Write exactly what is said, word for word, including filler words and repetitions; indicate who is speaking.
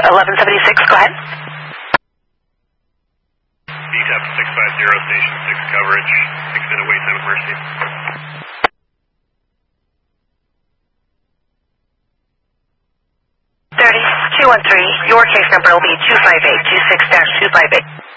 Speaker 1: eleven seventy-six, go ahead.
Speaker 2: D T A P six five zero, station six coverage, extended wait time at Mercy.
Speaker 1: thirty, two one three, your case number will be two five eight two six dash two five eight.